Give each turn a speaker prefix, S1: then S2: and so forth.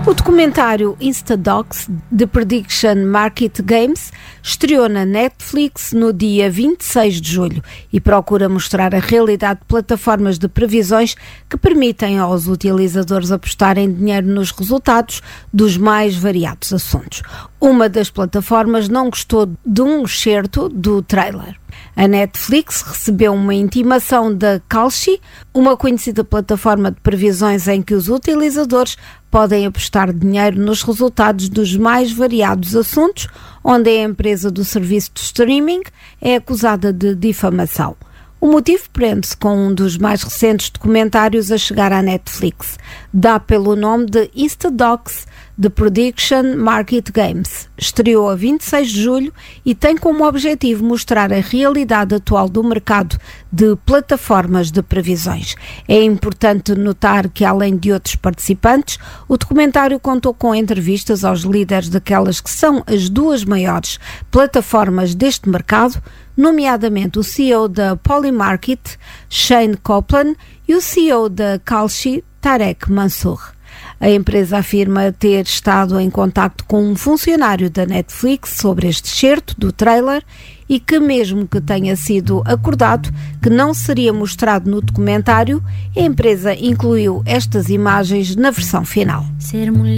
S1: O documentário Instadocs, The Prediction Market Games, estreou na Netflix no dia 26 de julho e procura mostrar a realidade de plataformas de previsões que permitem aos utilizadores apostarem dinheiro nos resultados dos mais variados assuntos. Uma das plataformas não gostou de um excerto do trailer. A Netflix recebeu uma intimação da Kalshi, uma conhecida plataforma de previsões em que os utilizadores podem apostar dinheiro nos resultados dos mais variados assuntos, onde a empresa do serviço de streaming é acusada de difamação. O motivo prende-se com um dos mais recentes documentários a chegar à Netflix. Dá pelo nome de Instadocs, The Prediction Market Games. Estreou a 26 de julho e tem como objetivo mostrar a realidade atual do mercado de plataformas de previsões. É importante notar que, além de outros participantes, o documentário contou com entrevistas aos líderes daquelas que são as duas maiores plataformas deste mercado, nomeadamente o CEO da Polymarket, Shane Copeland, e o CEO da Kalshi, Tarek Mansour. A empresa afirma ter estado em contacto com um funcionário da Netflix sobre este excerto do trailer e que, mesmo que tenha sido acordado que não seria mostrado no documentário, a empresa incluiu estas imagens na versão final.